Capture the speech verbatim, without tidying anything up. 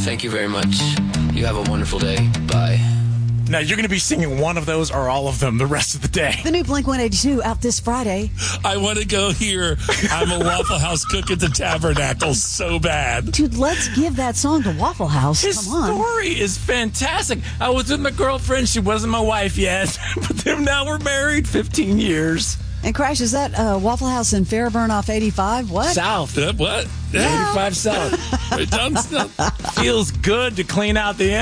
Thank you very much. You have a wonderful day. Bye. Now, you're going to be singing one of those or all of them the rest of the day. The new Blink one eighty-two out this Friday. I want to go hear I'm a Waffle House cook at the Tabernacle so bad. Dude, let's give that song to Waffle House. His Come on. story is fantastic. I was with my girlfriend. She wasn't my wife yet. But then now we're married fifteen years. And Crash, is that uh, Waffle House in Fairburn off eighty-five? What? South. Uh, what? eighty-five South. It does not- Feels good to clean out the